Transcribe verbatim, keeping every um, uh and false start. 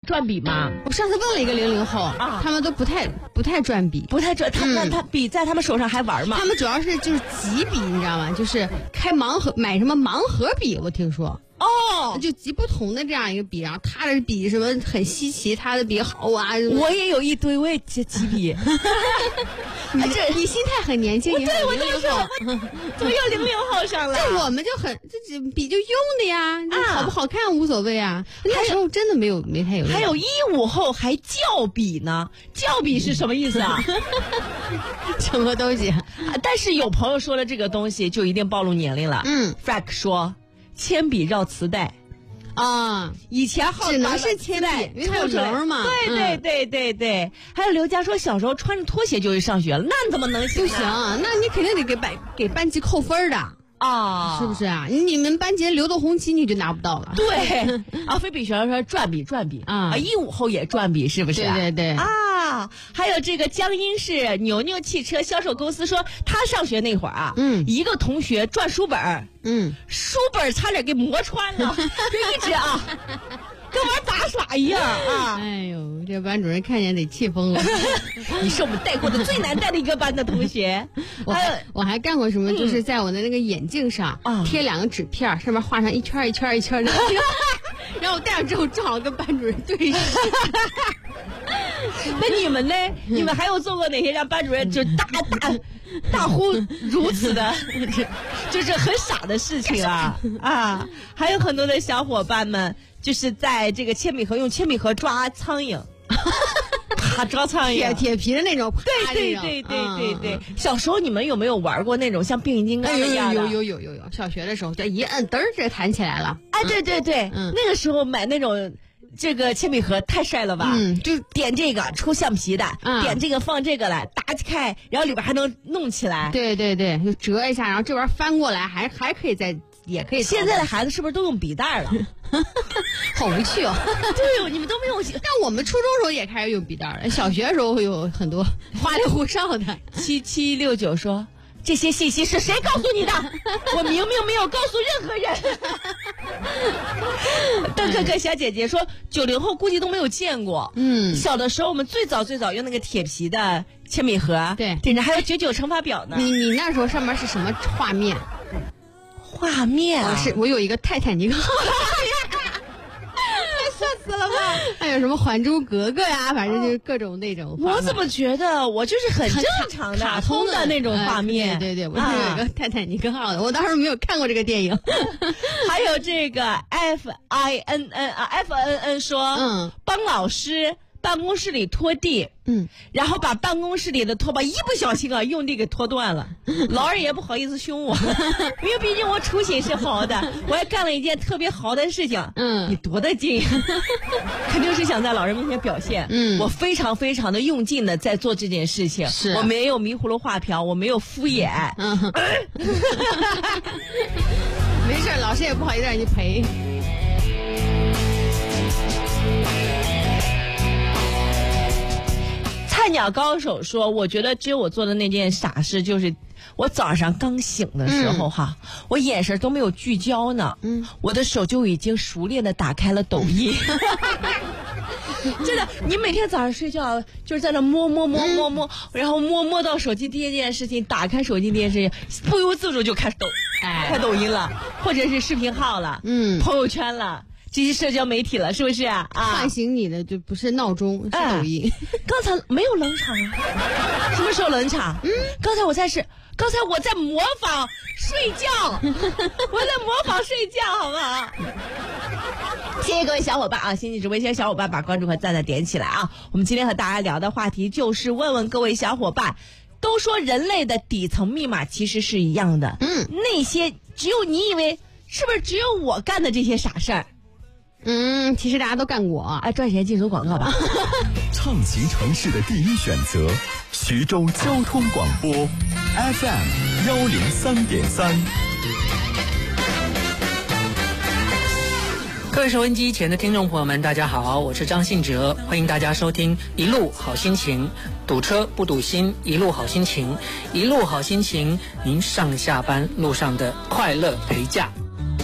转笔吗？ 我上次问了一个零零后啊，他们都不太不太转笔， 不太转。他那、嗯、他笔在他们手上还玩吗？ 他们主要是就是集笔，你知道吗？就是开盲盒，买什么盲盒笔，我听说。 哦， 就集不同的这样一个笔，然后他的笔什么很稀奇，他的笔好啊。 我也有一堆，我也集集笔。 你这你心态很年轻， 对，我就是怎么又零零后上了？ 这我们就很这笔就用的呀，啊、好不好看无所谓啊。那时候真的没有没太有。 还有一五后还教笔呢，教笔是什么意思啊？ 什么东西、啊？ 但是有朋友说了这个东西就一定暴露年龄了。 嗯 ，Frank 说。铅笔绕磁带啊， 以前好只能是铅笔，因为它有棱嘛。 对对对对对、嗯。还有刘佳说，小时候穿着拖鞋就去上学了，那怎么能行、啊？ 不行，那你肯定得给班给班级扣分的啊， 是不是啊？你们班级流动红旗你就拿不到了。 对啊，非比学校说转笔转笔啊，一五后也转笔是不是、啊？ 对对对啊，还有这个江阴市牛牛汽车销售公司说，他上学那会儿啊， 嗯， 一个同学转书本， 嗯， 书本差点给磨穿了，就一直啊。跟玩杂耍一样啊！ 哎呦，这班主任看见得气疯了。 你是我们带过的最难带的一个班的同学。 我还我还干过什么？就是在我的那个眼镜上贴两个纸片，上面画上一圈一圈一圈的。然后我戴上之后，正好跟班主任对视。 那你们呢？你们还有做过哪些让班主任就大大大呼如此的，就是很傻的事情啊啊！还有很多的小伙伴们。就是在这个铅笔盒用铅笔盒抓苍蝇，啪抓苍蝇， 铁铁皮的那种， 对对对对对对。嗯、小时候你们有没有玩过那种像变形金刚一样的？ 有有有有有。小学的时候，这一摁嘚儿，这弹起来了。 哎，对对对，嗯，那个时候买那种这个铅笔盒太帅了吧？ 嗯， 就点这个抽橡皮的，嗯、点这个放这个来，打开，然后里边还能弄起来。 对对对，就折一下，然后这边翻过来，还还可以再。也可以。 现在的孩子是不是都用笔袋了？ 好无趣哦！ 对，你们都没有。 但我们初中时候也开始用笔袋了，小学的时候会有很多花里胡哨的。 七七六九说：“这些信息是谁告诉你的？我明明没有告诉任何人。”邓可可小姐姐说：“九零后估计都没有见过。 嗯， 小的时候我们最早最早用那个铁皮的铅笔盒， 对， 顶着还有九九乘法表呢。 你你那时候上面是什么画面？” 画面啊， 我是我有一个泰坦尼克， 笑死了吧？ 还有什么《还珠格格》呀，反正就是各种那种。 我怎么觉得我就是很正常的卡通的那种画面？ 呃、对对对，我是有一个泰坦尼克号的，啊、我当时没有看过这个电影。 还有这个 F I N N 啊 F N N 说， 嗯， 帮老师。办公室里拖地， 嗯， 然后把办公室里的拖把一不小心啊用力给拖断了，老二也不好意思凶我，因为毕竟我出勤是好的，我还干了一件特别好的事情， 嗯， 你多大劲，肯定是想在老人面前表现， 嗯， 我非常非常的用劲的在做这件事情， 是我没有迷葫芦画瓢，我没有敷衍， 嗯，没事，老师也不好意思让你赔。 菜鸟高手说，我觉得只有我做的那件傻事就是我早上刚醒的时候哈、嗯、我眼神都没有聚焦呢， 嗯， 我的手就已经熟练的打开了抖音。真的，你每天早上睡觉就是在那摸摸摸摸摸、嗯、然后摸摸到手机第一件事情，打开手机第一件事情，不由自主就开始抖哎开抖音了，或者是视频号了， 嗯， 朋友圈了，这些社交媒体了，是不是啊？ 唤醒你的就不是闹钟，是抖音。 哎、刚才没有冷场啊？什么时候冷场？嗯，刚才我在是，刚才我在模仿睡觉，我在模仿睡觉，好不好？谢谢各位小伙伴啊！新进直播间小伙伴把关注和赞赞点起来啊！我们今天和大家聊的话题就是问问各位小伙伴，都说人类的底层密码其实是一样的， 嗯， 那些只有你以为是不是只有我干的这些傻事儿？ 嗯，其实大家都干过啊！ 哎，赚钱进入广告吧。 畅行城市的第一选择，徐州交通广播 F M 幺零三点三。 各位收音机前的听众朋友们，大家好，我是张信哲，欢迎大家收听一路好心情，堵车不堵心，一路好心情，一路好心情，您上下班路上的快乐陪驾。